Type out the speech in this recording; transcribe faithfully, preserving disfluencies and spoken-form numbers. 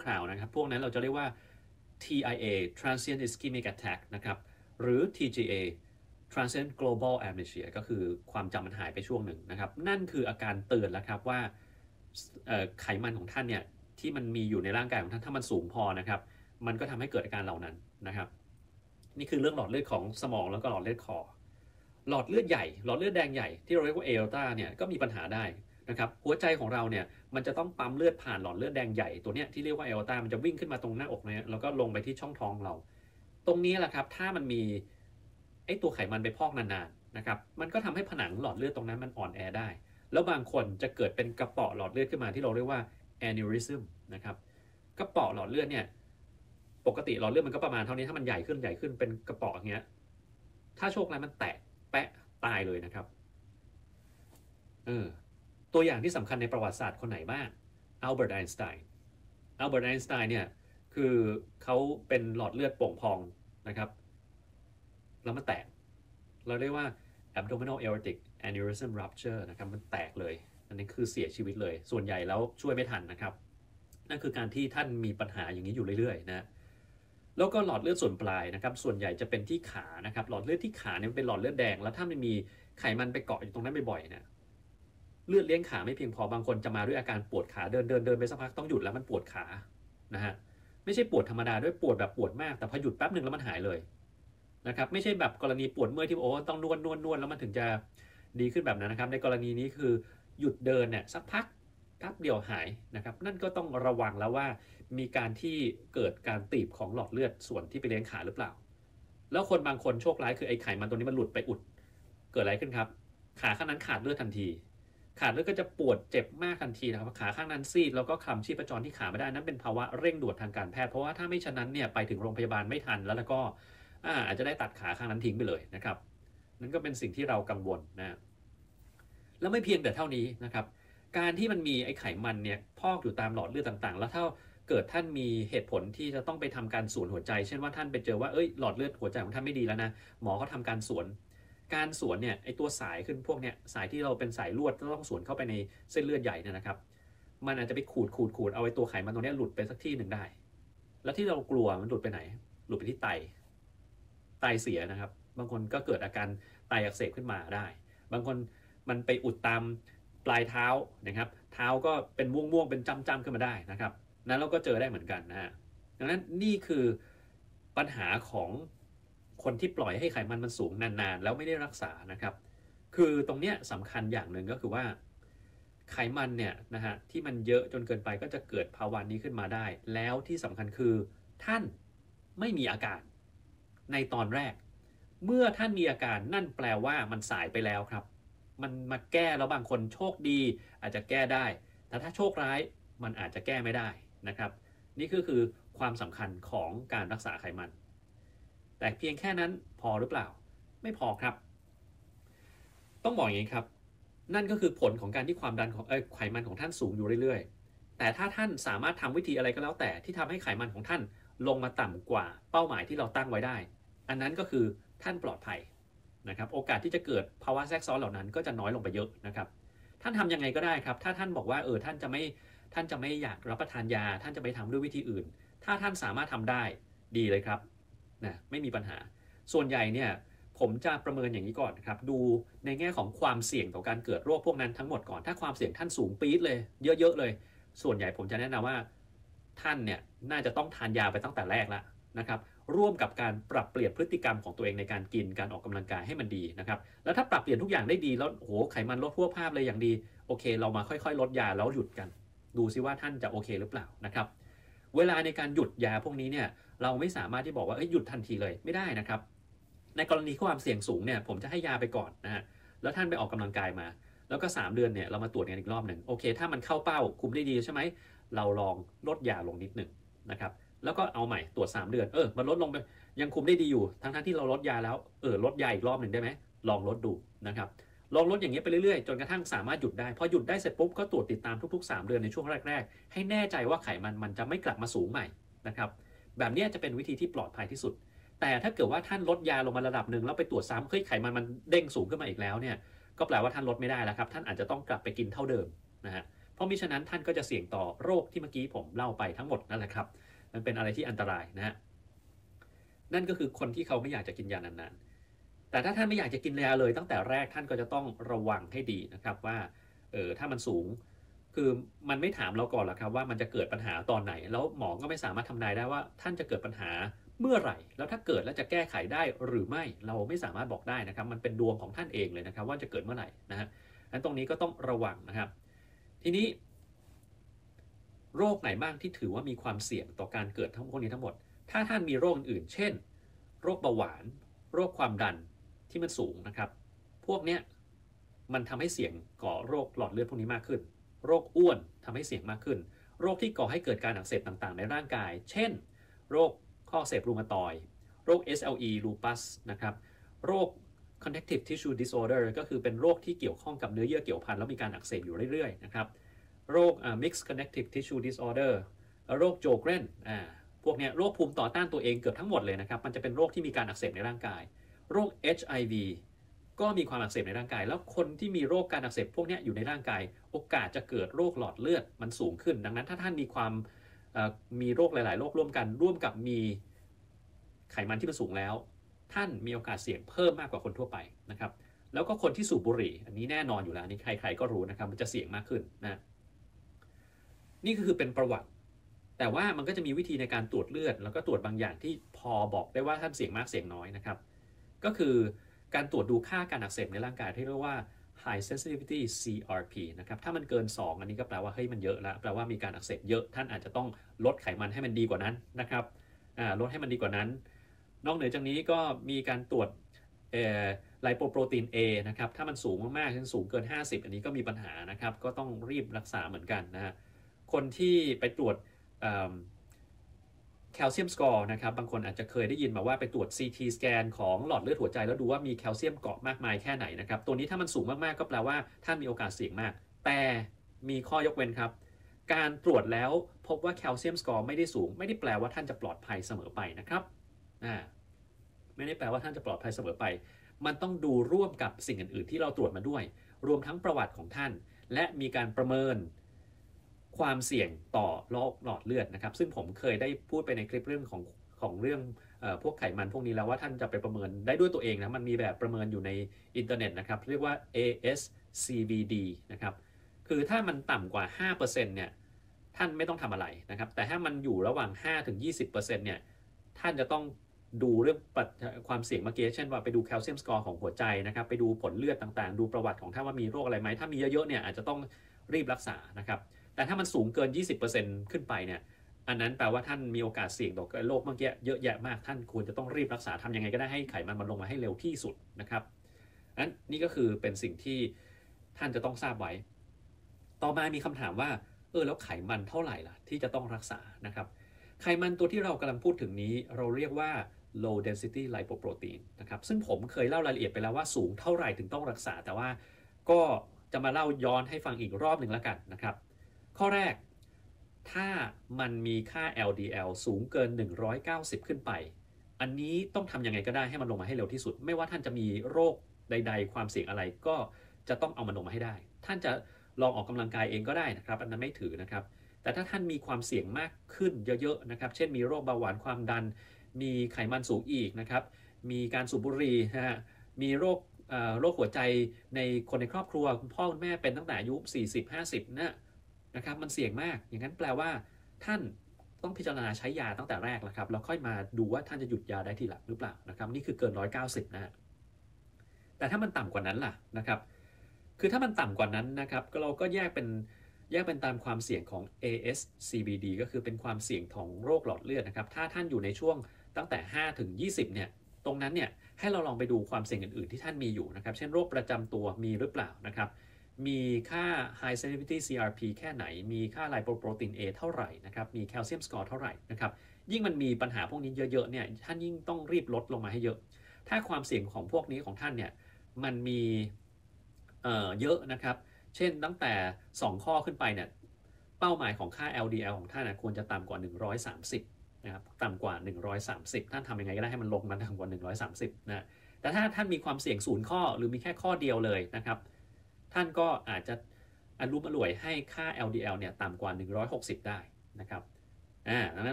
คราวนะครับพวกนั้นเราจะเรียกว่า ที ไอ เอ Transient Ischemic Attack นะครับหรือ ที จี เอ Transient Global Amnesia ก็คือความจำมันหายไปช่วงหนึ่งนะครับนั่นคืออาการเตือนแล้วครับว่าไขมันของท่านเนี่ยที่มันมีอยู่ในร่างกายของท่านถ้ามันสูงพอนะครับมันก็ทำให้เกิดอาการเหล่านั้นนะครับนี่คือเรื่องหลอดเลือดของสมองแล้วก็หลอดเลือดคอหลอดเลือดใหญ่หลอดเลือดแดงใหญ่ที่เราเรียกว่าเอโรตาเนี่ยก็มีปัญหาได้นะครับหัวใจของเราเนี่ยมันจะต้องปั๊มเลือดผ่านหลอดเลือดแดงใหญ่ตัวเนี้ยที่เรียกว่าเอโรตามันจะวิ่งขึ้นมาตรงหน้าอกเนี่ยแล้วก็ลงไปที่ช่องท้องเราตรงนี้แหละครับถ้ามันมีไอตัวไขมันไปพอกนานๆนะครับมันก็ทำให้ผนังหลอดเลือดตรงนั้นมันอ่อนแอได้แล้วบางคนจะเกิดเป็นกระเปาะหลอดเลือดขึ้นมาที่เราเรียกว่า aneurysm นะครับกระเปาะหลอดเลือดเนี่ยปกติหลอดเลือดมันก็ประมาณเท่านี้ถ้ามันใหญ่ขึ้นใหญ่ขึ้นเป็นกระเปาะอย่างเงี้ยถ้าโชคร้ายมันแตกแปะตายเลยนะครับเออตัวอย่างที่สำคัญในประวัติศาสตร์คนไหนบ้างอัลเบิร์ตไอน์สไตน์อัลเบิร์ตไอน์สไตน์เนี่ยคือเขาเป็นหลอดเลือดโป่งพองนะครับแล้วมันแตกเราเรียกว่า abdominal aortic aneurysm rupture นะครับมันแตกเลยอันนี้คือเสียชีวิตเลยส่วนใหญ่แล้วช่วยไม่ทันนะครับนั่นคือการที่ท่านมีปัญหาอย่างนี้อยู่เรื่อยๆนะแล้วก็หลอดเลือดส่วนปลายนะครับส่วนใหญ่จะเป็นที่ขานะครับหลอดเลือดที่ขาเนี่ยเป็นหลอดเลือดแดงแล้วถ้ามันมีไขมันไปเกาะอยู่ตรงนั้นบ่อยๆเนี่ยเลือดเลี้ยงขาไม่เพียงพอบางคนจะมาด้วยอาการปวดขาเดินเดินเดินไปสักพักต้องหยุดแล้วมันปวดขานะฮะไม่ใช่ปวดธรรมดาด้วยปวดแบบปวดมากแต่พอหยุดแป๊บหนึ่งแล้วมันหายเลยนะครับไม่ใช่แบบกรณีปวดเมื่อยที่โอ้ต้องนวดนวดนวดแล้วมันถึงจะดีขึ้นแบบนั้นนะครับในกรณีนี้คือหยุดเดินเนี่ยสักพักแป๊บเดียวหายนะครับนั่นก็ต้องระวังแล้วว่ามีการที่เกิดการตีบของหลอดเลือดส่วนที่ไปเลี้ยงขาหรือเปล่าแล้วคนบางคนโชคร้ายคือไอ้ไขมันตัวนี้มันหลุดไปอุดเกิดอะไรขึ้นครับขาข้างนั้นขาดเลือดทันทีขาดเลือดก็จะปวดเจ็บมากทันทีนะครับขาข้างนั้นซีดแล้วก็คลำชีพจรที่ขาไม่ได้นั้นเป็นภาวะเร่งด่วนทางการแพทย์เพราะว่าถ้าไม่ฉะนั้นเนี่ยไปถึงโรงพยาบาลไม่ทันแล้วแล้วก็อาจจะได้ตัดขาข้างนั้นทิ้งไปเลยนะครับนั่นก็เป็นสิ่งที่เรากังวลนะแล้วไม่เพียงแต่เท่านี้นะครับการที่มันมีไอ้ไขมันเนี่ยพอกอยู่ตามหลอดเลือดต่างๆแล้วถ้าเกิดท่านมีเหตุผลที่จะต้องไปทำการสวนหัวใจเช่นว่าท่านไปเจอว่าเอ้ยหลอดเลือดหัวใจของท่านไม่ดีแล้วนะหมอเขาทำการสวนการสวนเนี่ยไอตัวสายขึ้นพวกเนี้ยสายที่เราเป็นสายลวดต้องสวนเข้าไปในเส้นเลือดใหญ่เนี่ยนะครับมันอาจจะไปขูดขูดขูดเอาไอตัวไขมันตรงนี้หลุดไปสักที่หนึ่งได้แล้วที่เรากลัวมันหลุดไปไหนหลุดไปที่ไตไตเสียนะครับบางคนก็เกิดอาการไตอักเสบขึ้นมาได้บางคนมันไปอุดตามปลายเท้านะครับเท้าก็เป็นม่วงๆเป็นจ้ำๆขึ้นมาได้นะครับนั้นเราก็เจอได้เหมือนกันนะฮะดังนั้นนี่คือปัญหาของคนที่ปล่อยให้ไขมันมันสูงนานๆแล้วไม่ได้รักษานะครับคือตรงเนี้ยสำคัญอย่างหนึ่งก็คือว่าไขมันเนี่ยนะฮะที่มันเยอะจนเกินไปก็จะเกิดภาวะนี้ขึ้นมาได้แล้วที่สำคัญคือท่านไม่มีอาการในตอนแรกเมื่อท่านมีอาการนั่นแปลว่ามันสายไปแล้วครับมันมาแก้แล้วบางคนโชคดีอาจจะแก้ได้แต่ถ้าโชคร้ายมันอาจจะแก้ไม่ได้นะครับนี่ก็คือความสำคัญของการรักษาไขมันแต่เพียงแค่นั้นพอหรือเปล่าไม่พอครับต้องบอกอย่างนี้ครับนั่นก็คือผลของการที่ความดันของเอ้ยไขมันของท่านสูงอยู่เรื่อยๆแต่ถ้าท่านสามารถทำวิธีอะไรก็แล้วแต่ที่ทำให้ไขมันของท่านลงมาต่ำกว่าเป้าหมายที่เราตั้งไว้ได้อันนั้นก็คือท่านปลอดภัยนะครับโอกาสที่จะเกิดภาวะแทรกซ้อนเหล่านั้นก็จะน้อยลงไปเยอะนะครับท่านทำยังไงก็ได้ครับถ้าท่านบอกว่าเออท่านจะไม่ท่านจะไม่อยากรับประทานยาท่านจะไปทำด้วยวิธีอื่นถ้าท่านสามารถทำได้ดีเลยครับนะไม่มีปัญหาส่วนใหญ่เนี่ยผมจะประเมินอย่างนี้ก่อนนะครับดูในแง่ของความเสี่ยงต่อการเกิดโรคพวกนั้นทั้งหมดก่อนถ้าความเสี่ยงท่านสูงปี๊ดเลยเยอะๆเลยส่วนใหญ่ผมจะแนะนำว่าท่านเนี่ยน่าจะต้องทานยาไปตั้งแต่แรกแล้วนะครับร่วมกับการปรับเปลี่ยนพฤติกรรมของตัวเองในการกินการออกกำลังกายให้มันดีนะครับแล้วถ้าปรับเปลี่ยนทุกอย่างได้ดีแล้วโหไขมันลดทั่วภาพเลยอย่างดีโอเคเรามาค่อยๆลดยาแล้วหยุดกันดูซิว่าท่านจะโอเคหรือเปล่านะครับเวลาในการหยุดยาพวกนี้เนี่ยเราไม่สามารถที่บอกว่าหยุดทันทีเลยไม่ได้นะครับในกรณีความเสี่ยงสูงเนี่ยผมจะให้ยาไปก่อนนะฮะแล้วท่านไปออกกำลังกายมาแล้วก็สามเดือนเนี่ยเรามาตรวจกันอีกรอบหนึ่งโอเคถ้ามันเข้าเป้าคุมได้ดีใช่ไหมเราลองลดยาลงนิดหนึ่งนะครับแล้วก็เอาใหม่ตรวจสามเดือนเออมันลดลงไปยังคุมได้ดีอยู่ทั้งทั้งที่เราลดยาแล้วเออลดยาอีกรอบหนึ่งได้ไหมลองลดดูนะครับลองลดอย่างนี้ไปเรื่อยๆจนกระทั่งสามารถหยุดได้พอหยุดได้เสร็จปุ๊บก็ตรวจติดตามทุกๆสามเดือนในช่วงแรกๆให้แน่ใจว่าไขมันมันจะไม่กลับมาสูงใหม่นะครับแบบนี้จะเป็นวิธีที่ปลอดภัยที่สุดแต่ถ้าเกิดว่าท่านลดยาลงมาระดับหนึ่งแล้วไปตรวจซ้ำเฮ้ยไขมันมันเด้งสูงขึ้นมาอีกแล้วเนี่ยก็แปลว่าท่านลดไม่ได้แล้วครับท่านอาจจะต้องกลับไปกินเท่าเดิมนะฮะเพราะมิฉะนั้นท่านก็จะเสี่ยงต่อโรคที่เมื่อกี้ผมเล่าไปทั้งหมดนั่นแหละครับมันเป็นอะไรที่อันตรายนะฮะนั่นก็คือคนที่เขาไม่อยากจะกินยานานๆแต่ถ้าท่านไม่อยากจะกินยาเลยตั้งแต่แรกท่านก็จะต้องระวังให้ดีนะครับว่าเออถ้ามันสูงคือมันไม่ถามเราก่อนหรอกครับว่ามันจะเกิดปัญหาตอนไหนแล้วหมอก็ไม่สามารถทำนายได้ว่าท่านจะเกิดปัญหาเมื่อไหร่แล้วถ้าเกิดแล้วจะแก้ไขได้หรือไม่เราไม่สามารถบอกได้นะครับมันเป็นดวงของท่านเองเลยนะครับว่าจะเกิดเมื่อไหร่นะฮะอันตรงนี้ก็ต้องระวังนะครับทีนี้โรคไหนบ้างที่ถือว่ามีความเสี่ยงต่อการเกิดทั้งพวกนี้ทั้งหมดถ้าท่านมีโรคอื่นเช่นโรคเบาหวานโรคความดันที่มันสูงนะครับพวกเนี้ยมันทำให้เสี่ยงก่อโรคหลอดเลือดพวกนี้มากขึ้นโรคอ้วนทำให้เสี่ยงมากขึ้นโรคที่ก่อให้เกิดการอักเสบต่างๆในร่างกายเช่นโรคข้ออักเสบรูมาตอยด์โรค เอส แอล อี lupus นะครับโรค connective tissue disorder ก็คือเป็นโรคที่เกี่ยวข้องกับเนื้อเยื่อเกี่ยวพันแล้วมีการอักเสบอยู่เรื่อยๆนะครับโรค mixed connective tissue disorder โรคโจเกรนอ่าพวกนี้โรคภูมิต่อต้านตัวเองเกือบทั้งหมดเลยนะครับมันจะเป็นโรคที่มีการอักเสบในร่างกายโรค เอช ไอ วี ก็มีความอักเสบในร่างกายแล้วคนที่มีโรคการอักเสบพวกนี้อยู่ในร่างกายโอกาสจะเกิดโรคหลอดเลือดมันสูงขึ้นดังนั้นถ้าท่านมีความมีโรคหลายๆโรคร่วมกันร่วมกับมีไขมันที่มันสูงแล้วท่านมีโอกาสเสี่ยงเพิ่มมากกว่าคนทั่วไปนะครับแล้วก็คนที่สูบบุหรี่อันนี้แน่นอนอยู่แล้วนี่ใครๆก็รู้นะครับมันจะเสี่ยงมากขึ้นนะนี่ก็คือเป็นประวัติแต่ว่ามันก็จะมีวิธีในการตรวจเลือดแล้วก็ตรวจบางอย่างที่พอบอกได้ว่าท่านเสี่ยงมากเสี่ยงน้อยนะครับก็คือการตรวจดูค่าการอักเสบในร่างกายที่เรียกว่า high sensitivity ซี อาร์ พี นะครับถ้ามันเกินสองอันนี้ก็แปลว่าเฮ้ยมันเยอะแล้วแปลว่ามีการอักเสบเยอะท่านอาจจะต้องลดไขมันให้มันดีกว่านั้นนะครับลดให้มันดีกว่านั้นนอกเหนือจากนี้ก็มีการตรวจไลโปโปรตีน A นะครับถ้ามันสูงมากๆเช่นสูงเกินห้าสิบอันนี้ก็มีปัญหานะครับก็ต้องรีบรักษาเหมือนกันนะฮะคนที่ไปตรวจแคลเซียมสกอร์นะครับบางคนอาจจะเคยได้ยินมาว่าไปตรวจ ซี ที สแกนของหลอดเลือดหัวใจแล้วดูว่ามีแคลเซียมเกาะมากมายแค่ไหนนะครับตัวนี้ถ้ามันสูงมากๆก็แปลว่าท่านมีโอกาสเสี่ยงมากแต่มีข้อยกเว้นครับการตรวจแล้วพบว่าแคลเซียมสกอร์ไม่ได้สูงไม่ได้แปลว่าท่านจะปลอดภัยเสมอไปนะครับอ่าไม่ได้แปลว่าท่านจะปลอดภัยเสมอไปมันต้องดูร่วมกับสิ่งอื่นๆที่เราตรวจมาด้วยรวมทั้งประวัติของท่านและมีการประเมินความเสี่ยงต่อโรคหลอดเลือดนะครับซึ่งผมเคยได้พูดไปในคลิปเรื่องของของเรื่องเอ่อพวกไขมันพวกนี้แล้วว่าท่านจะไปประเมินได้ด้วยตัวเองนะมันมีแบบประเมินอยู่ในอินเทอร์เน็ตนะครับเรียกว่า เอ เอส ซี วี ดี นะครับคือถ้ามันต่ำกว่า ห้าเปอร์เซ็นต์ เนี่ยท่านไม่ต้องทำอะไรนะครับแต่ถ้ามันอยู่ระหว่าง ห้าถึงยี่สิบเปอร์เซ็นต์ เนี่ยท่านจะต้องดูเรื่องความเสี่ยงเมื่อกี้เช่นว่าไปดูแคลเซียมสกอร์ของหัวใจนะครับไปดูผลเลือดต่างๆดูประวัติของท่านว่ามีโรคอะไรไหมถ้ามีเยอะๆเนี่ยอาจจะต้องรีบรักษานะครับแต่ถ้ามันสูงเกิน ยี่สิบเปอร์เซ็นต์ ขึ้นไปเนี่ยอันนั้นแปลว่าท่านมีโอกาสเสี่ยงต่อโรคเมื่อกี้เยอะแยะมากท่านควรจะต้องรีบรักษาทำยังไงก็ได้ให้ไขมันมันลงมาให้เร็วที่สุดนะครับนั้นนี่ก็คือเป็นสิ่งที่ท่านจะต้องทราบไว้ต่อมามีคำถามว่าเออแล้วไขมันเท่าไหร่ล่ะที่จะต้องรักษานะครับไขมันตัวที่เรากำลังพูดถึงนี้เราเรียกว่า low density lipoprotein นะครับซึ่งผมเคยเล่ารายละเอียดไปแล้วว่าสูงเท่าไหร่ถึงต้องรักษาแต่ว่าก็จะมาเล่าย้อนให้ฟังอีกรอบหนึ่งแล้วกันนะครับข้อแรกถ้ามันมีค่า แอล ดี แอล สูงเกินหนึ่งร้อยเก้าสิบขึ้นไปอันนี้ต้องทำยังไงก็ได้ให้มันลงมาให้เร็วที่สุดไม่ว่าท่านจะมีโรคใดๆความเสี่ยงอะไรก็จะต้องเอามันลงมาให้ได้ท่านจะลองออกกำลังกายเองก็ได้นะครับอันนั้นไม่ถือนะครับแต่ถ้าท่านมีความเสี่ยงมากขึ้นเยอะๆนะครับเช่นมีโรคเบาหวานความดันมีไขมันสูงอีกนะครับมีการสูบบุหรี่นะฮะมีโรคโรคหัวใจในคนในครอบครัวคุณพ่อคุณแม่เป็นตั้งแต่อายุสี่สิบ ห้าสิบนะนะครับมันเสี่ยงมากอย่างนั้นแปลว่าท่านต้องพิจารณาใช้ยาตั้งแต่แรกแล้วครับแล้วค่อยมาดูว่าท่านจะหยุดยาได้ทีหลังหรือเปล่านะครับนี่คือเกินหนึ่งร้อยเก้าสิบนะแต่ถ้ามันต่ำกว่านั้นล่ะนะครับคือถ้ามันต่ำกว่านั้นนะครับเราก็แยกเป็นแยกเป็นตามความเสี่ยงของ เอ เอส ซี บี ดี ก็คือเป็นความเสี่ยงของโรคหลอดเลือดนะครับถ้าท่านอยู่ในช่วงตั้งแต่ห้าถึงยี่สิบเนี่ยตรงนั้นเนี่ยให้เราลองไปดูความเสี่ยงอื่นๆที่ท่านมีอยู่นะครับเช่นโรคประจำตัวมีหรือเปล่านะครับมีค่า high sensitivity ซี อาร์ พี แค่ไหนมีค่า lipoprotein A เท่าไหร่นะครับมี calcium score เท่าไหร่นะครับยิ่งมันมีปัญหาพวกนี้เยอะๆเนี่ยท่านยิ่งต้องรีบลดลงมาให้เยอะถ้าความเสี่ยงของพวกนี้ของท่านเนี่ยมันมีเอ่อเยอะนะครับเช่นตั้งแต่สองข้อขึ้นไปเนี่ยเป้าหมายของค่า แอล ดี แอล ของท่านนะควรจะต่ำกว่าหนึ่งร้อยสามสิบนะครับต่ำกว่าหนึ่งร้อยสามสิบท่านทำยังไงก็ได้ให้มันลงมาต่ำกว่าหนึ่งร้อยสามสิบนะแต่ถ้าท่านมีความเสี่ยงศูนย์ข้อหรือมีแค่ข้อเดียวเลยนะครับท่านก็อาจจะอรุมอร่วยให้ค่า แอล ดี แอล เนี่ยต่ำกว่าหนึ่งร้อยหกสิบได้นะครับอ่าดังนั้น